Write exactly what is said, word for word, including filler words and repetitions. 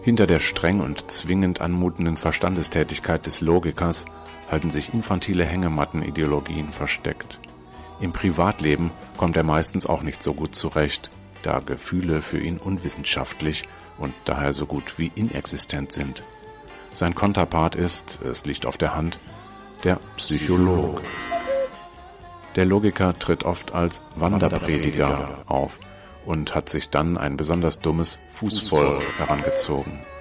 Hinter der streng und zwingend anmutenden Verstandestätigkeit des Logikers halten sich infantile Hängematten-Ideologien versteckt. Im Privatleben kommt er meistens auch nicht so gut zurecht, da Gefühle für ihn unwissenschaftlich und daher so gut wie inexistent sind. Sein Konterpart ist, es liegt auf der Hand, der Psycholog. Der Logiker tritt oft als Wanderprediger auf und hat sich dann ein besonders dummes Fußvolk herangezogen.